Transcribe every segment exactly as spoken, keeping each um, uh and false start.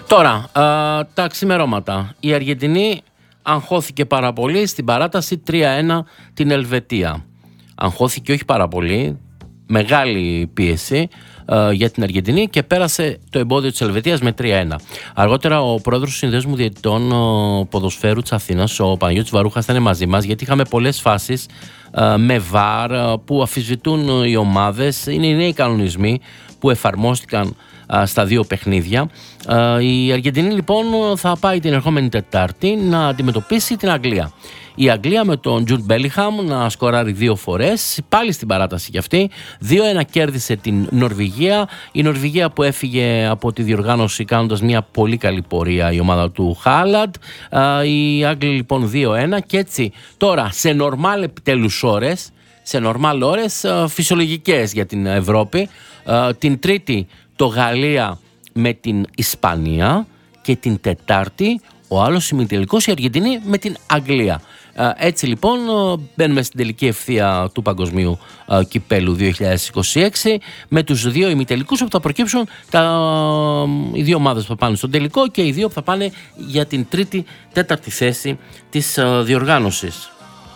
Τώρα, α, τα ξημερώματα. Η Αργεντινή αγχώθηκε πάρα πολύ στην παράταση τρία ένα την Ελβετία. Αγχώθηκε όχι πάρα πολύ, μεγάλη πίεση α, για την Αργεντινή και πέρασε το εμπόδιο της Ελβετίας με τρία ένα. Αργότερα ο πρόεδρος του Συνδέσμου Διαιτητών ο Ποδοσφαίρου της Αθήνας, ο Παναγιώτης Βαρούχας, ήταν μαζί μας, γιατί είχαμε πολλές φάσεις α, με βαρ α, που αμφισβητούν οι ομάδες. Είναι οι νέοι κανονισμοί που εφαρμόστηκαν στα δύο παιχνίδια. Η Αργεντινή λοιπόν θα πάει την ερχόμενη Τετάρτη να αντιμετωπίσει την Αγγλία. Η Αγγλία με τον Τζουντ Μπέλιγχαμ να σκοράρει δύο φορές, πάλι στην παράταση κι αυτή. δύο ένα κέρδισε την Νορβηγία. Η Νορβηγία που έφυγε από τη διοργάνωση κάνοντας μια πολύ καλή πορεία, η ομάδα του Χάλαντ. Οι Άγγλοι λοιπόν δύο ένα, και έτσι τώρα σε νορμάλ επιτέλους ώρες, σε νορμάλ ώρες φυσιολογικές για την Ευρώπη, την Τρίτη το Γαλλία με την Ισπανία και την Τετάρτη ο άλλος ημιτελικός, η Αργεντινή με την Αγγλία. Έτσι λοιπόν μπαίνουμε στην τελική ευθεία του Παγκοσμίου Κυπέλου δύο χιλιάδες είκοσι έξι με τους δύο ημιτελικούς όπου θα προκύψουν τα, οι δύο ομάδες που θα πάνε στον τελικό και οι δύο που θα πάνε για την τρίτη τέταρτη θέση της διοργάνωσης.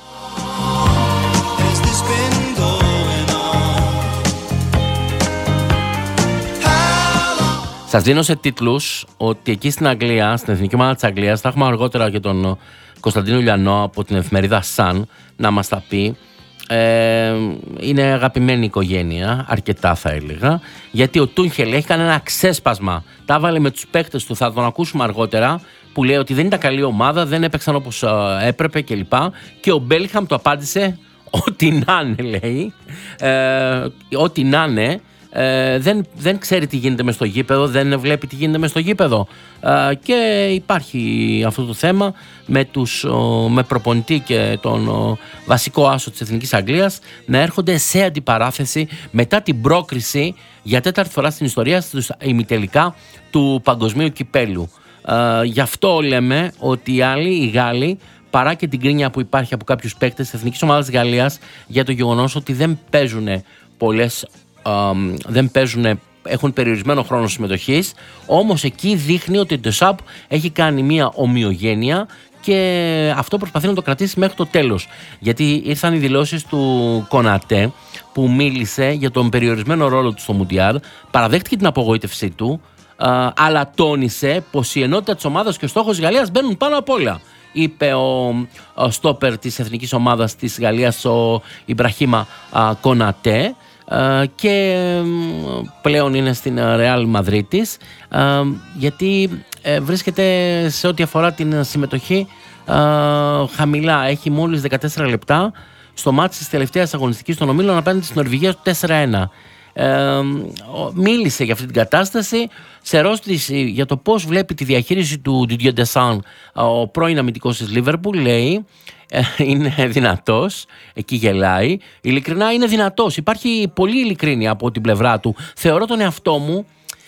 Σας δίνω σε τίτλους ότι εκεί στην Αγγλία, στην εθνική ομάδα της Αγγλίας, θα έχουμε αργότερα και τον Κωνσταντίνο Λιανό από την εφημερίδα Sun να μας τα πει. Ε, είναι αγαπημένη οικογένεια, αρκετά θα έλεγα, γιατί ο Τούχελ έχει κάνει ένα ξέσπασμα. Τα έβαλε με τους παίκτες του, θα τον ακούσουμε αργότερα, που λέει ότι δεν ήταν καλή ομάδα, δεν έπαιξαν όπως έπρεπε κλπ. Και ο Μπέλιγχαμ το απάντησε ό,τι να είναι, λέει. Ε, ό,τι να είναι. Ε, δεν, δεν ξέρει τι γίνεται μες στο γήπεδο, δεν βλέπει τι γίνεται μες στο γήπεδο, ε, και υπάρχει αυτό το θέμα με, τους, ο, με προπονητή και τον ο, βασικό άσο της Εθνικής Αγγλίας να έρχονται σε αντιπαράθεση μετά την πρόκριση για τέταρτη φορά στην ιστορία στους ημιτελικά του Παγκοσμίου Κυπέλου. Ε, γι' αυτό λέμε ότι οι άλλοι, οι Γάλλοι, παρά και την κρίνια που υπάρχει από κάποιους παίκτες της Εθνικής Ομάδας της Γαλλίας για το γεγονός ότι δεν παίζουν πολλές Um, δεν παίζουν, έχουν περιορισμένο χρόνο συμμετοχής, όμως εκεί δείχνει ότι το ΣΑΠ έχει κάνει μια ομοιογένεια και αυτό προσπαθεί να το κρατήσει μέχρι το τέλος, γιατί ήρθαν οι δηλώσεις του Κονατέ που μίλησε για τον περιορισμένο ρόλο του στο Μουντιάλ, παραδέχτηκε την απογοήτευσή του, uh, αλλά τόνισε πως η ενότητα της ομάδας και ο στόχος της Γαλλίας μπαίνουν πάνω απ' όλα, είπε ο, ο στόπερ της εθνικής ομάδας της Γαλλίας, ο Ιμπραχίμα uh, Κονατέ, Uh, και uh, πλέον είναι στην Ρεάλ Μαδρίτης, uh, γιατί uh, βρίσκεται σε ό,τι αφορά την συμμετοχή uh, χαμηλά. Έχει μόλις δεκατέσσερα λεπτά στο μάτς της τελευταίας αγωνιστικής των ομίλων απέναντι στην Νορβηγία του τέσσερα ένα. Uh, μίλησε για αυτή την κατάσταση σε ερώτηση για το πώς βλέπει τη διαχείριση του Didier Deschamps, ο πρώην αμυντικός της Λίβερπουλ. Λέει είναι δυνατός, εκεί γελάει, ειλικρινά είναι δυνατός, υπάρχει πολύ ειλικρίνεια από την πλευρά του. Θεωρώ τον εαυτό μου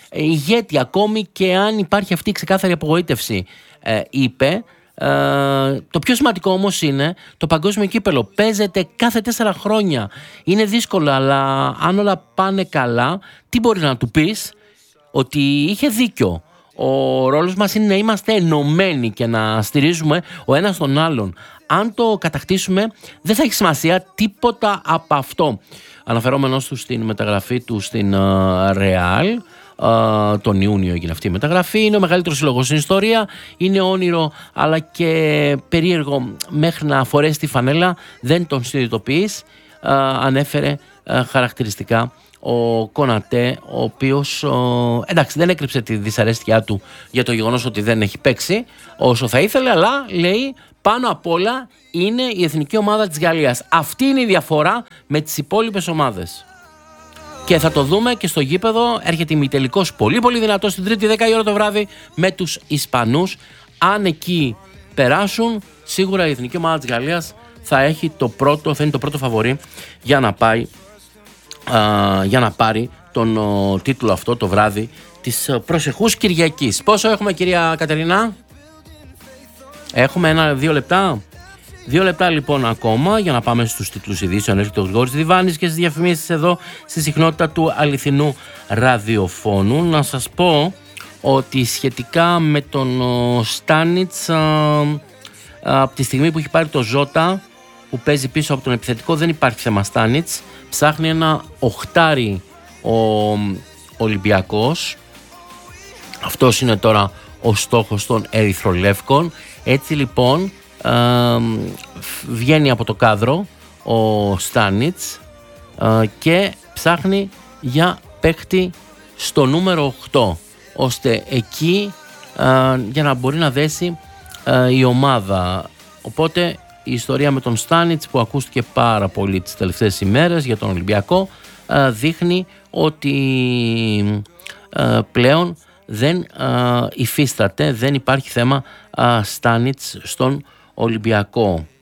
ηγέτη ακόμη και αν υπάρχει αυτή η ξεκάθαρη απογοήτευση, ε, είπε. Ε, το πιο σημαντικό όμως είναι το παγκόσμιο κύπελο. Παίζεται κάθε τέσσερα χρόνια. Είναι δύσκολο, αλλά αν όλα πάνε καλά, τι μπορεί να του πεις? Ότι είχε δίκιο. Ο ρόλος μας είναι να είμαστε ενωμένοι και να στηρίζουμε ο ένας τον άλλον. Αν το κατακτήσουμε, δεν θα έχει σημασία τίποτα από αυτό. Αναφερόμενος του στην μεταγραφή του στην Ρεάλ, uh, uh, τον Ιούνιο έγινε αυτή η μεταγραφή. Είναι ο μεγαλύτερος συλλογός στην ιστορία. Είναι όνειρο αλλά και περίεργο μέχρι να φορέσει τη φανέλα. Δεν τον συνειδητοποιείς. Uh, ανέφερε uh, χαρακτηριστικά ο Κονατέ, ο οποίος ο, εντάξει δεν έκρυψε τη δυσαρέσκειά του για το γεγονός ότι δεν έχει παίξει όσο θα ήθελε, αλλά λέει πάνω απ' όλα είναι η εθνική ομάδα της Γαλλίας. Αυτή είναι η διαφορά με τις υπόλοιπες ομάδες. Και θα το δούμε και στο γήπεδο. Έρχεται ημιτελικός πολύ πολύ δυνατός την Τρίτη δέκα η ώρα το βράδυ με τους Ισπανούς. Αν εκεί περάσουν, σίγουρα η εθνική ομάδα της Γαλλίας θα έχει το πρώτο, θα είναι το πρώτο φαβορί για να πάει Uh, για να πάρει τον uh, τίτλο αυτό το βράδυ της uh, προσεχούς Κυριακής. Πόσο έχουμε, κυρία Κατερίνα? Έχουμε ένα, δύο λεπτά. Δύο λεπτά λοιπόν ακόμα για να πάμε στους τίτλους ειδήσεων. Έρχεται ο Γρηγόρης Διβάνης και στις διαφημίσεις εδώ στη συχνότητα του αληθινού ραδιοφώνου. Να σας πω ότι σχετικά με τον Στάνιτς, από τη στιγμή που έχει πάρει το Ζώτα που παίζει πίσω από τον επιθετικό, δεν υπάρχει θέμα Στάνιτς. Ψάχνει ένα οχτάρι ο Ολυμπιακός. Αυτός είναι τώρα ο στόχος των Ερυθρολεύκων. Έτσι λοιπόν ε, βγαίνει από το κάδρο ο Στάνιτς ε, και ψάχνει για παίχτη στο νούμερο οκτώ, ώστε εκεί ε, για να μπορεί να δέσει ε, η ομάδα. Οπότε η ιστορία με τον Στάνιτς, που ακούστηκε πάρα πολύ τις τελευταίες ημέρες για τον Ολυμπιακό, ε, δείχνει ότι ε, πλέον δεν ε, υφίσταται, δεν υπάρχει θέμα ε, Στάνιτς στον Ολυμπιακό.